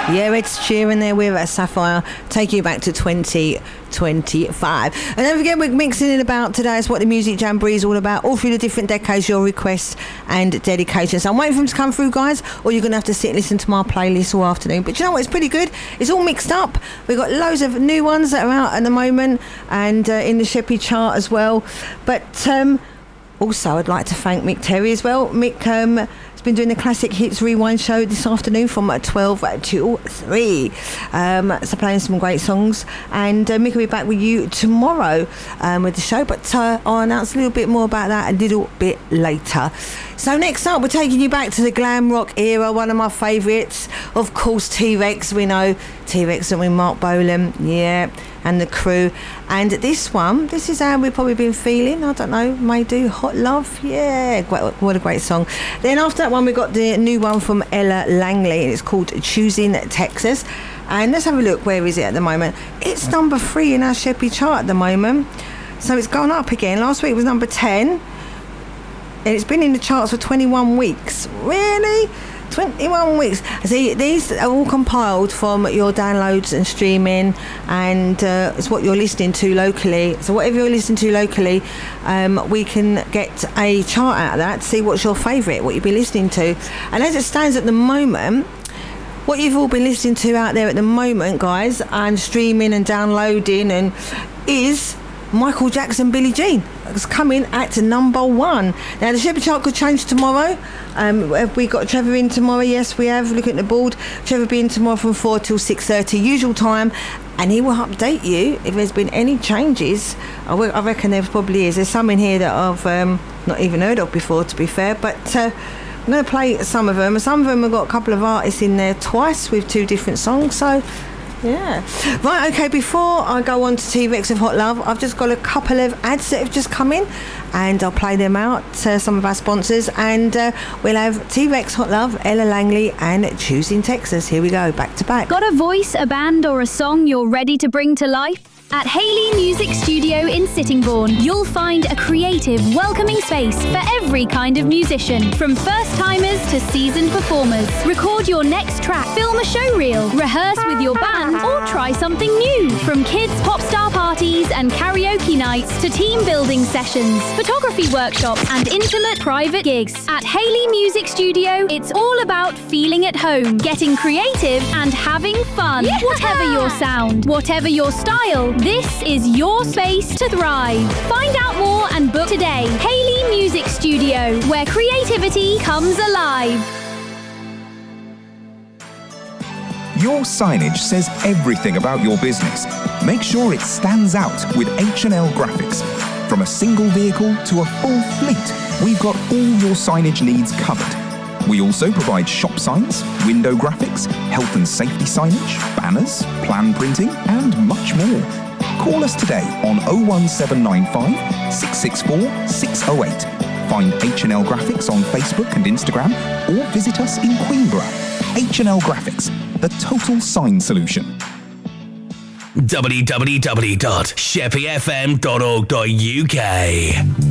Yeah, Ed Sheeran there with Sapphire, taking you back to 2025. And don't forget, we're mixing it about today. It's what the Music Jamboree is all about, all through the different decades, your requests and dedications. So I'm waiting for them to come through, guys, or you're going to have to sit and listen to my playlist all afternoon. But you know what? It's pretty good. It's all mixed up. We've got loads of new ones that are out at the moment and in the Sheppy chart as well. But also, I'd like to thank Mick Terry as well. Mick has been doing the Classic Hits Rewind show this afternoon from 12 to 3. So playing some great songs. And Mick will be back with you tomorrow with the show. But I'll announce a little bit more about that a little bit later. So next up, we're taking you back to the glam rock era. One of my favourites, of course, T-Rex. We know T-Rex and with Mark Bolan. Yeah. And the crew. And this is how we've probably been feeling. I don't know, may do Hot Love. Yeah, what a great song. Then after that one, we got the new one from Ella Langley, and it's called Choosing Texas. And let's have a look, where is it at the moment? It's number 3 in our Sheppy chart at the moment, so it's gone up again. Last week it was number 10, and it's been in the charts for 21 weeks. Really? 21 weeks. See, these are all compiled from your downloads and streaming, and it's what you're listening to locally. So whatever you're listening to locally, we can get a chart out of that to see what's your favourite, what you've been listening to. And as it stands at the moment, what you've all been listening to out there at the moment, guys, and streaming and downloading, and is Michael Jackson, Billie Jean. It's coming at number 1. Now the Sheppy chart could change tomorrow. Have we got Trevor in tomorrow? Yes, we have. Look at the board. Trevor be in tomorrow from 4 till 6:30, usual time, and he will update you if there's been any changes. I reckon there probably is. There's some in here that I've not even heard of before, to be fair, but I'm going to play some of them. Some of them have got a couple of artists in there twice with 2 different songs, so yeah. Right, okay, before I go on to T-Rex of Hot Love, I've just got a couple of ads that have just come in, and I'll play them out, some of our sponsors, and we'll have T-Rex Hot Love, Ella Langley, and Choosing Texas. Here we go, back to back. Got a voice, a band, or a song you're ready to bring to life? At Hayley Music Studio in Sittingbourne, you'll find a creative, welcoming space for every kind of musician, from first-timers to seasoned performers. Record your next track, film a show reel, rehearse with your band, or try something new. From kids' pop star parties and karaoke nights to team building sessions, photography workshops, and intimate private gigs. At Hayley Music Studio, it's all about feeling at home, getting creative, and having fun. Yeah. Whatever your sound, whatever your style, this is your space to thrive. Find out more and book today. Hayley Music Studio, where creativity comes alive. Your signage says everything about your business. Make sure it stands out with H&L Graphics. From a single vehicle to a full fleet, we've got all your signage needs covered. We also provide shop signs, window graphics, health and safety signage, banners, plan printing, and much more. Call us today on 01795 664 608. Find H&L Graphics on Facebook and Instagram, or visit us in Queenborough. H&L Graphics, the total sign solution. www.sheppyfm.org.uk